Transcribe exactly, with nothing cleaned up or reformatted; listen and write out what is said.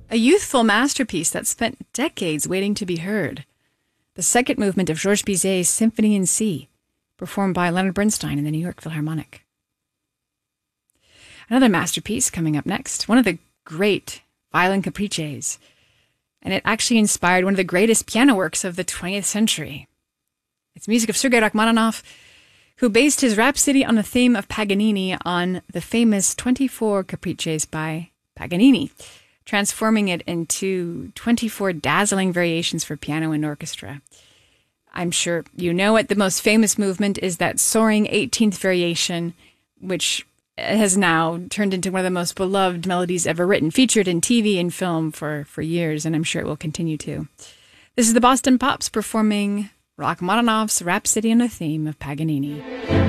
a youthful masterpiece that spent decades waiting to be heard. The second movement of Georges Bizet's Symphony in C, performed by Leonard Bernstein in the New York Philharmonic. Another masterpiece coming up next, one of the great violin caprices, and it actually inspired one of the greatest piano works of the twentieth century. It's music of Sergei Rachmaninoff, who based his Rhapsody on the theme of Paganini on the famous twenty-four Caprices by Paganini, transforming it into twenty-four dazzling variations for piano and orchestra. I'm sure you know it. The most famous movement is that soaring eighteenth variation, which has now turned into one of the most beloved melodies ever written, featured in T V and film for, for years, and I'm sure it will continue to. This is the Boston Pops performing Rachmaninoff's Rhapsody on the theme of Paganini.